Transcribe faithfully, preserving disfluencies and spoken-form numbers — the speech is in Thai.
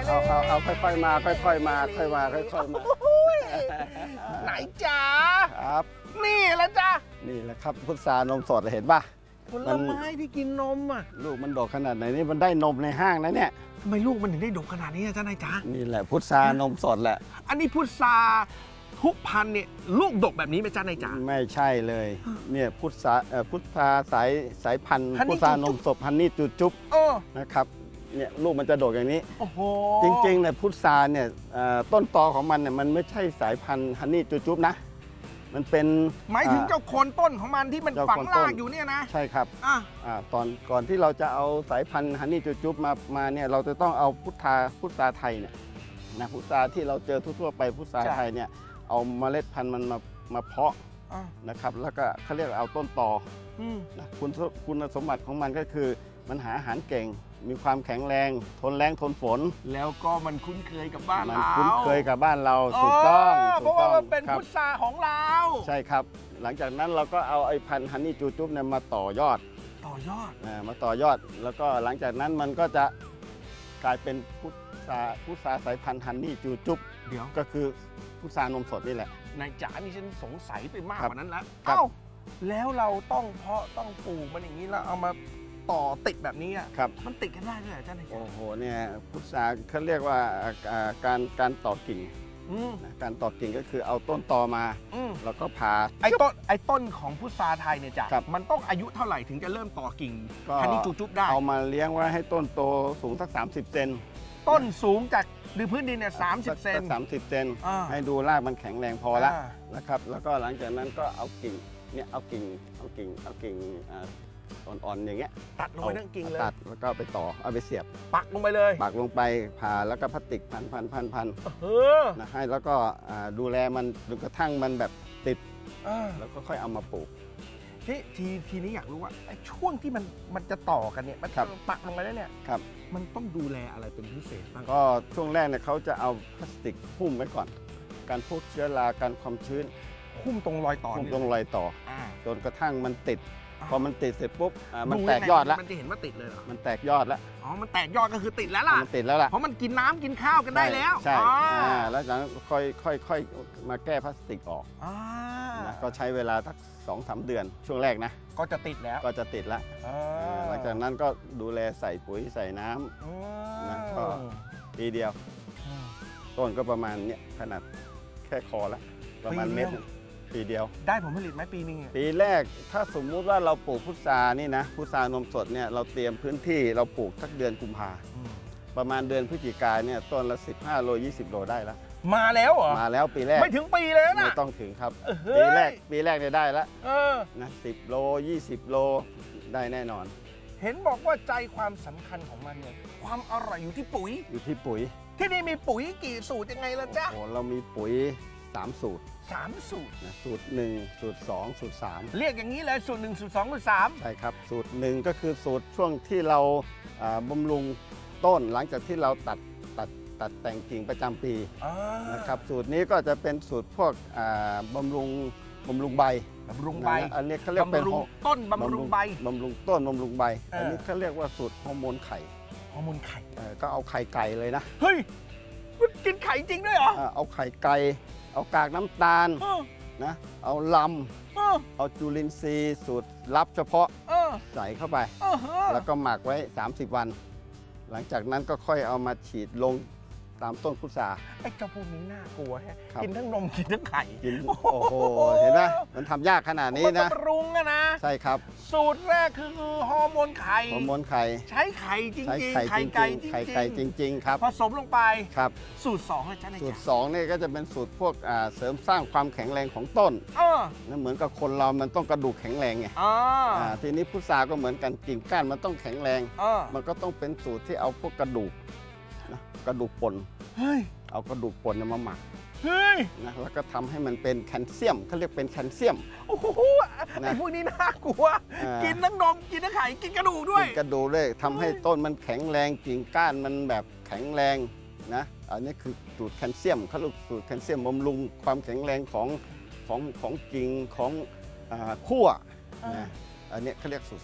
เอาเอาเอาค่อยๆมาค่อยๆมาค่อยๆมาค่อยๆมาไหนจ๊ะครับนี่แหละจ้ะนี่แหละครับพุทรานมสดเห็นป่ะผลไม้ที่กินนมอ่ะลูกมันดกขนาดไหนนี่มันได้นมในห้างนะเนี่ยทำไมลูกมันถึงได้ดกขนาดนี้จ้านายจ๊ะนี่แหละพุทรานมสดแหละอันนี้พุทราทุกพันเนี่ยลูกดกแบบนี้ไหมจ้านายจ๊ะไม่ใช่เลยเนี่ยพุทราพุทราสายสายพันธุ์พุทรานมสดพันนี่จุจุ๊บนะครับเนี่ยลูกมันจะโดดอย่างนี้จริงๆเนี่ยพุทราเนี่ยต้นตอของมันเนี่ยมันไม่ใช่สายพันธุ์ฮันนี่จุจุ๊บนะมันเป็นหมายถึงเจ้าโคนต้นของมันที่มันฝังรากอยู่เนี่ยนะใช่ครับอ่าตอนก่อนที่เราจะเอาสายพันธุ์ฮันนี่จุจุ๊บมามาเนี่ยเราจะต้องเอาพุทราพุทราไทยเนี่ยนะพุทราที่เราเจอทั่วๆไปพุทราไทยเนี่ยเอาเมล็ดพันธุ์มันมามาเพาะนะครับแล้วก็เขาเรียกเอาต้นตอนะคุณคุณสมบัติของมันก็คือมันหาอาหารเก่งมีความแข็งแรงทนแรงทนฝนแล้วก็มันคุ้นเคยกับบ้านเรามันคุ้นเคยกับบ้านเราถูกต้องเพราะว่ามันเป็นพุทราของเราใช่ครับหลังจากนั้นเราก็เอาไอ้พันธุ์ฮันนี่จูจุ๊บเนี่ยมาต่อยอดต่อยอดมาต่อยอดแล้วก็หลังจากนั้นมันก็จะกลายเป็นพุทราพุทราสายพันธุ์ฮันนี่จูจุ๊บเดี๋ยวก็คือพุทรานมสดนี่แหละนายจ๋านี่ฉันสงสัยไปมากกว่านั้นแล้วเอ้าแล้วเราต้องเพาะต้องปลูกมันอย่างนี้แล้วเอามาต่อติดแบบนี้อ่ะมันติดกันได้ด้วยอาจารย์นายจ๋าโอ้โหเนี่ยพุทราเขาเรียกว่าการการต่อกิ่งการต่อกิ่งก็คือเอาต้นตอมาแล้วก็ผ่าไอ้ต้นไอ้ต้นของพุทราไทยเนี่ยจ้ะมันต้องอายุเท่าไหร่ถึงจะเริ่มต่อกิ่งฮันนี่จูจุ๊บได้เอามาเลี้ยงไว้ให้ต้นโตสูงสักสามสิบเซนต้นสูงจากดูพื้นดินเนี่ยสามสิบเซนสามสิบเซนให้ดูรากมันแข็งแรงพอแล้วนะครับแล้วก็หลังจากนั้นก็เอากิ่งเนี่ยเอากิ่งเอากิ่งเอากิ่งอ่อนๆอย่างเงี้ยตัดลงไปทั้งกิ่งเลยตัดแล้วก็ไปต่อเอาไปเสียบปักลงไปเลยปักลงไปผ่าแล้วก็พลาสติกพันพันพันพันนะให้แล้วก็ดูแลมันจนกระทั่งมันแบบติดแล้วก็ค่อยเอามาปลูกทีทีทีนี้อยากรู้ว่าไอ้ช่วงที่มันมันจะต่อกันเนี่ยมันปักลงไปแล้วเนี่ยครับมันต้องดูแลอะไรเป็นพิเศษบ้างก็ช่วงแรกเนี่ยเขาจะเอาพลาสติกหุ้มไว้ก่อนการพวกเชื้อราการความชื้นหุ้มตรงรอยต่อหุ้มตรงรอยต่อจนกระทั่งมันติดพอมันติดเสร็จปุ๊บมันแตกยอดแล้วมันจะเห็นว่าติดเลยเหรอมันแตกยอดแล้วอ๋อมันแตกยอดก็คือติดแล้วล่ะมันติดแล้วล่ะเพราะมันกินน้ำกินข้าวกันได้แล้วใช่แล้วจากนั้นค่อยค่อยค่อยมาแก้พลาสติกออกก็ใช้เวลาสักสองสามเดือนช่วงแรกนะก็จะติดแล้วก็จะติดแล้วหลังจากนั้นก็ดูแลใส่ปุ๋ยใส่น้ำนะก็ปีเดียวต้นก็ประมาณเนี้ยขนาดแค่คอละประมาณเม็ดปีเดียวได้ผลผลิตไหมปีนึงปีแรกถ้าสมมุติว่าเราปลูกพุทรานี่นะพุทรานมสดเนี่ยเราเตรียมพื้นที่เราปลูกสักเดือนกุมภาประมาณเดือนพฤศจิกายนเนี่ยต้นละสิบห้าโลยี่สิบโลได้แล้วมาแล้วเหรอมาแล้วปีแรกไม่ถึงปีเลยนะไม่ต้องถึงครับปีแรกปีแรกเนี่ยได้แล้วนะสิบโลยี่สิบโลได้แน่นอนเห็นบอกว่าใจความสำคัญของมันเนี่ยความอร่อยอยู่ที่ปุ๋ยอยู่ที่ปุ๋ยที่นี่มีปุ๋ยกี่สูตรยังไงล่ะจ๊ะโอ้เรามีปุ๋ยสามสูตรสามสูตรนะสูตรหนึ่งสูตรสองสูตรสามเรียกอย่างนี้เลยสูตรหนึ่งสูตรสองสูตรสามใช่ครับสูตรหนึ่งก็คือสูตรช่วงที่เราบำรุงต้นหลังจากที่เราตัดตัดตัดแต่งกิ่งประจำปีนะครับสูตรนี้ก็จะเป็นสูตรพวกบำรุงบำรุงใบบำรุงใบอันนี้เขาเรียกเป็นต้นบำรุงใบบำรุงต้นบำรุงใบอันนี้เขาเรียกว่าสูตรฮอร์โมนไข่ฮอร์โมนไข่ก็เอาไข่ไก่เลยนะเฮ้ยมันกินไข่จริงด้วยเหรอเอาไข่ไก่เอากากน้ำตาลนะเอาลำเอาจุลินทรีย์สูตรลับเฉพาะใส่เข้าไปแล้วก็หมักไว้สามสิบวันหลังจากนั้นก็ค่อยเอามาฉีดลงตามต้นพุทราไอ้เจ้าพวกนี้น่ากลัวฮะกินทั้งนมกินทั้งไข่กินโอ้โหเห็นไหมมันทำยากขนาดนี้นะมันปรุงอะนะใช่ครับสูตรแรกคือฮอร์โมนไข่ฮอร์โมนไข่ใช้ไข่จริงๆไข่ไก่จริงไข่ไก่จริงๆครับผสมลงไปครับสูตรสองเลยจ้ะสูตรสองนี่ก็จะเป็นสูตรพวกเสริมสร้างความแข็งแรงของต้นนั่นเหมือนกับคนเรามันต้องกระดูกแข็งแรงไงทีนี้พุทราก็เหมือนกันกิ่งก้านมันต้องแข็งแรงมันก็ต้องเป็นสูตรที่เอาพวกกระดูกนะกระดูกป่นเอากระดูกป่นมาหมักนะแล้วก็ทำให้มันเป็นแคลเซียมเขาเรียกเป็นแคลเซียมโอ้โหไอ้พวกนี้น่ากลัวกินทั้งนมกินทั้งไข่กินกระดูกด้วยกินกระดูกด้วยทำให้ต้นมันแข็งแรงกิ่งก้านมันแบบแข็งแรงนะอันนี้คือสูตรแคลเซียมเขาเรียกสูตรแคลเซียมบำรุงความแข็งแรงของของของกิ่งของขั้วนะอันนี้เขาเรียกสูตร